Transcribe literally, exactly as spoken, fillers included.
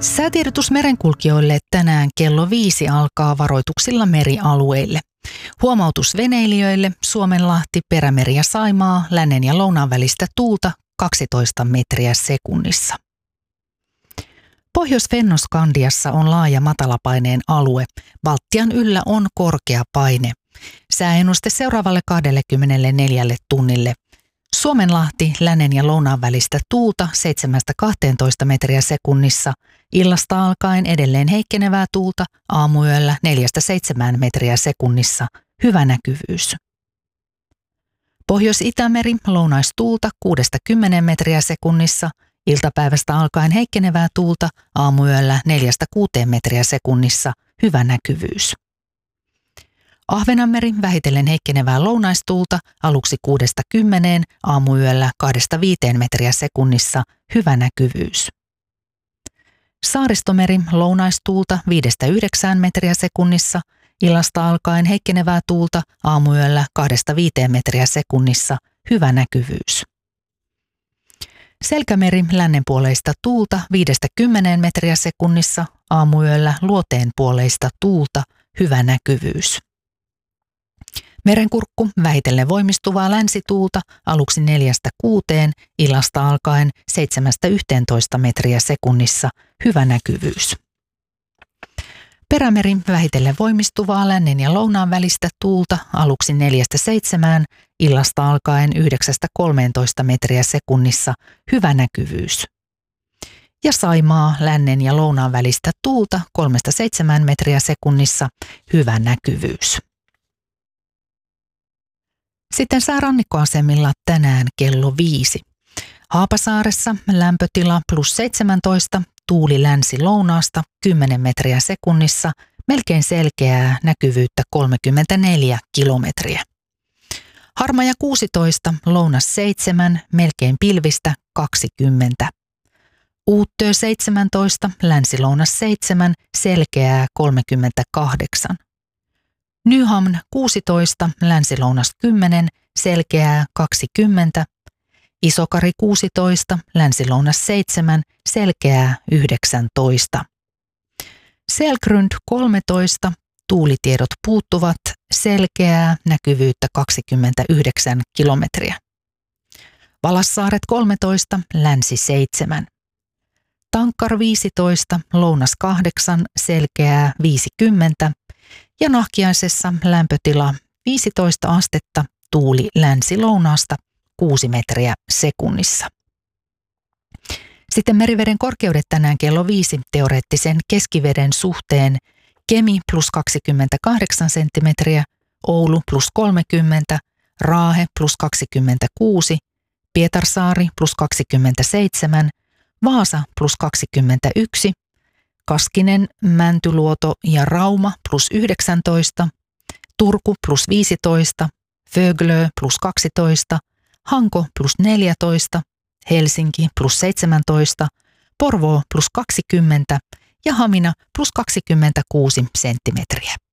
Säätiedotus merenkulkijoille tänään kello viisi alkaa varoituksilla merialueille. Huomautus veneilijöille: Suomenlahti, Perämeri ja Saimaa, lännen ja lounaan välistä tuulta kaksitoista metriä sekunnissa. Pohjois-Fennoskandiassa on laaja matalapaineen alue. Baltian yllä on korkea paine. Sääennuste seuraavalle kaksikymmentäneljä tunnille. Suomenlahti, lännen ja lounaan välistä tuulta seitsemästä kahteentoista metriä sekunnissa. Illasta alkaen edelleen heikkenevää tuulta, aamuyöllä neljästä seitsemään metriä sekunnissa. Hyvä näkyvyys. Pohjois-Itämeri, lounaistuulta kuudesta kymmeneen metriä sekunnissa. Iltapäivästä alkaen heikkenevää tuulta, aamuyöllä neljästä kuuteen metriä sekunnissa. Hyvä näkyvyys. Ahvenanmeri, vähitellen heikkenevää lounaistuulta, aluksi kuudesta kymmeneen, aamuyöllä kahdesta viiteen metriä sekunnissa. Hyvä näkyvyys. Saaristomeri, lounaistuulta viidestä yhdeksään metriä sekunnissa, illasta alkaen heikkenevää tuulta, aamuyöllä kahdesta viiteen metriä sekunnissa. Hyvä näkyvyys. Selkämeri, lännenpuoleista tuulta viidestä kymmeneen metriä sekunnissa, aamuyöllä luoteenpuoleista tuulta. Hyvä näkyvyys. Merenkurkku, vähitellen voimistuvaa länsituulta, aluksi neljästä kuuteen, illasta alkaen seitsemästä yhteentoista metriä sekunnissa. Hyvä näkyvyys. Perämeri, vähitellen voimistuvaa lännen ja lounaan välistä tuulta, aluksi neljästä seitsemään, illasta alkaen yhdeksästä kolmeentoista metriä sekunnissa. Hyvä näkyvyys. Ja Saimaa, lännen ja lounaan välistä tuulta kolmesta seitsemään metriä sekunnissa. Hyvä näkyvyys. Sitten säärannikkoasemilla tänään kello viisi. Haapasaaressa lämpötila plus seitsemäntoista, tuuli länsi-lounaasta kymmenen metriä sekunnissa, melkein selkeää näkyvyyttä kolmekymmentäneljä kilometriä. Harmaja kuusitoista, lounas seitsemän, melkein pilvistä kaksikymmentä. Uuttö seitsemäntoista, länsi-lounas seitsemän, selkeää kolmekymmentäkahdeksan. Nyhamn kuusitoista, länsi-lounas kymmenen, selkeää kaksikymmentä. Isokari kuusitoista, länsi-lounas seitsemän, selkeää yhdeksäntoista. Selgrund kolmetoista, tuulitiedot puuttuvat, selkeää näkyvyyttä kaksikymmentäyhdeksän kilometriä. Valassaaret kolmetoista, länsi seitsemän. Tankkar viisitoista, lounas kahdeksan, selkeää viisikymmentä. Ja Nahkiaisessa lämpötila viisitoista astetta, tuuli länsi-lounaasta kuusi metriä sekunnissa. Sitten meriveden korkeudet tänään kello viisi teoreettisen keskiveden suhteen: Kemi plus kaksikymmentäkahdeksan senttimetriä, Oulu plus kolmekymmentä, Raahe plus kaksikymmentäkuusi, Pietarsaari plus kaksikymmentäseitsemän, Vaasa plus kaksikymmentäyksi, Kaskinen, Mäntyluoto ja Rauma plus yhdeksäntoista, Turku plus viisitoista, Föglö plus kaksitoista, Hanko plus neljätoista, Helsinki plus seitsemäntoista, Porvoo plus kaksikymmentä ja Hamina plus kaksikymmentäkuusi senttimetriä.